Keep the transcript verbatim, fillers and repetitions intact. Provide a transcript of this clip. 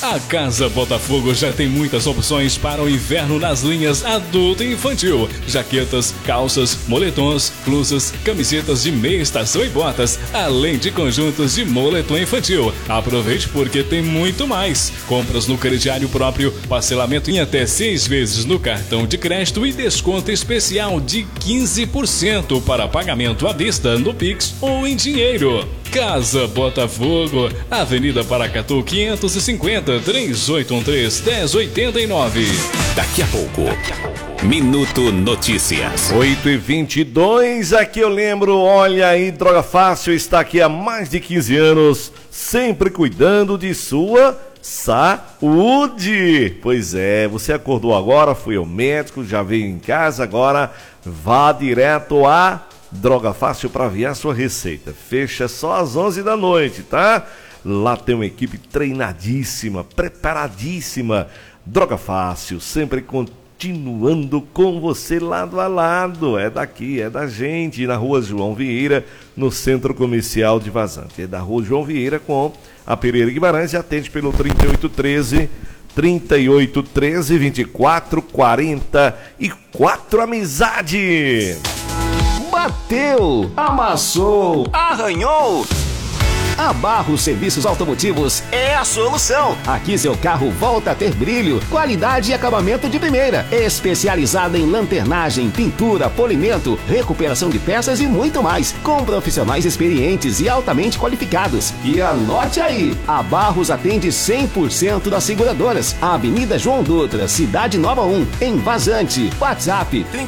A Casa Botafogo já tem muitas opções para o inverno nas linhas adulto e infantil. Jaquetas, calças, moletons, blusas, camisetas de meia estação e botas, além de conjuntos de moletom infantil. Aproveite porque tem muito mais. Compras no crediário próprio, parcelamento em até seis vezes no cartão de crédito e desconto especial de quinze por cento para pagamento à vista no Pix ou em dinheiro. Casa Botafogo, Avenida Paracatu quinhentos e cinquenta, três oito um três, um zero oito nove. Daqui a pouco, Minuto Notícias. oito e vinte e dois, aqui eu lembro, olha aí, Droga Fácil está aqui há mais de quinze anos, sempre cuidando de sua saúde. Pois é, você acordou agora, foi ao médico, já veio em casa, agora vá direto a Droga Fácil para aviar sua receita. Fecha só às onze da noite, tá? Lá tem uma equipe treinadíssima, preparadíssima. Droga Fácil, sempre continuando com você lado a lado. É daqui, é da gente, na Rua João Vieira, no Centro Comercial de Vazante. É da Rua João Vieira com a Pereira Guimarães e atende pelo trinta e oito treze, trinta e oito treze, vinte e quatro quarenta e quatro. Amizade! Bateu, amassou, arranhou. A Barros Serviços Automotivos é a solução. Aqui seu carro volta a ter brilho, qualidade e acabamento de primeira. Especializada em lanternagem, pintura, polimento, recuperação de peças e muito mais. Com profissionais experientes e altamente qualificados. E anote aí, a Barros atende cem por cento das seguradoras. Avenida João Dutra, Cidade Nova um, em Vazante. WhatsApp